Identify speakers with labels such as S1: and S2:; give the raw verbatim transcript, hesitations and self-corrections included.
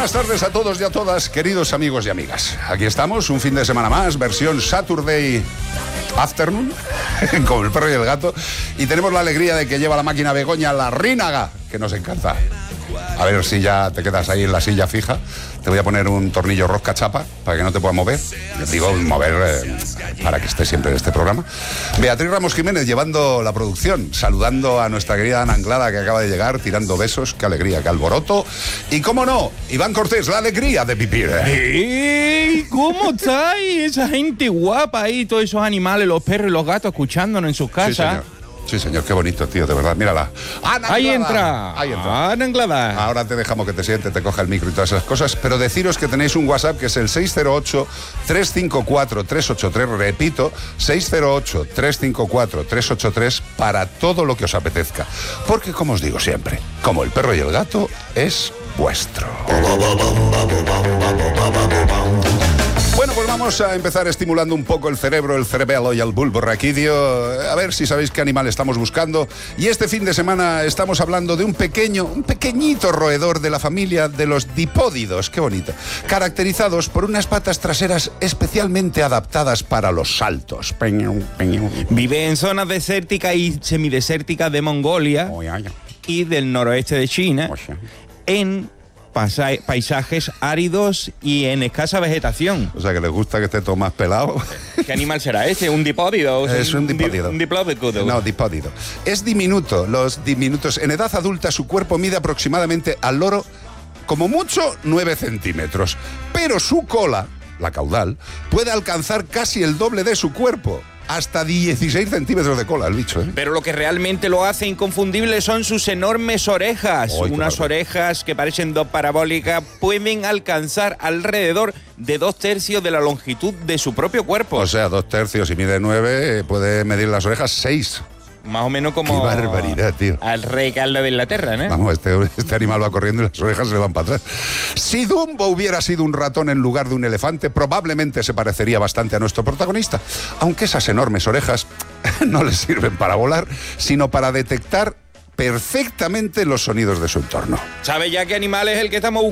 S1: Buenas tardes a todos y a todas, queridos amigos y amigas. Aquí estamos, un fin de semana más, versión Saturday Afternoon, con el perro y el gato. Y tenemos la alegría de que lleva la máquina Begoña la Rínaga, que nos encanta. A ver si ya te quedas ahí en la silla fija. Te voy a poner un tornillo rosca chapa para que no te puedas mover. Digo, mover eh, para que estés siempre en este programa. Beatriz Ramos Jiménez llevando la producción, saludando a nuestra querida Ana Anglada que acaba de llegar, tirando besos. Qué alegría, qué alboroto. Y cómo no, Iván Cortés, la alegría de Pipir.
S2: ¡Ey! ¿Cómo estáis? Esa gente guapa ahí, todos esos animales, los perros y los gatos escuchándonos en sus casas.
S1: Sí, señor. Sí, señor, qué bonito, tío, de verdad. Mírala.
S2: Ana Ahí entra.
S1: Ahí entra.
S2: Ana Anglada.
S1: Ahora te dejamos que te sientes, te coja el micro y todas esas cosas, pero deciros que tenéis un WhatsApp que es el seis cero ocho, tres cinco cuatro, tres ocho tres, repito, seis cero ocho, tres cinco cuatro, tres ocho tres para todo lo que os apetezca. Porque, como os digo siempre, como el perro y el gato, es vuestro. Bueno, pues vamos a empezar estimulando un poco el cerebro, el cerebelo y el bulbo raquídeo. A ver si sabéis qué animal estamos buscando. Y este fin de semana estamos hablando de un pequeño, un pequeñito roedor de la familia de los dipódidos, qué bonito, caracterizados por unas patas traseras especialmente adaptadas para los saltos.
S2: Vive en zonas desérticas y semidesérticas de Mongolia y del noroeste de China, en paisajes áridos y en escasa vegetación.
S1: O sea, que les gusta que esté todo más pelado.
S2: ¿Qué animal será ese? ¿Un dipódido?
S1: Es un dipódido.
S2: ¿Un diplodocus?
S1: No, dipódido. Es diminuto. Los diminutos. En edad adulta su cuerpo mide aproximadamente al loro, como mucho, nueve centímetros. Pero su cola, la caudal, puede alcanzar casi el doble de su cuerpo. Hasta dieciséis centímetros de cola el bicho, ¿eh?
S2: Pero lo que realmente lo hace inconfundible son sus enormes orejas.
S1: Ay,
S2: Unas orejas que parecen dos parabólicas pueden alcanzar alrededor de dos tercios de la longitud de su propio cuerpo.
S1: O sea, dos tercios y mide nueve, puede medir las orejas seis.
S2: Más o menos como...
S1: ¡Qué barbaridad, tío!
S2: Al rey Carlos de Inglaterra, ¿no?
S1: Vamos, este, este animal va corriendo y las orejas se le van para atrás. Si Dumbo hubiera sido un ratón en lugar de un elefante, probablemente se parecería bastante a nuestro protagonista. Aunque esas enormes orejas no le sirven para volar, sino para detectar perfectamente los sonidos de su entorno.
S2: ¿Sabe ya qué animal es el que estamos buscando?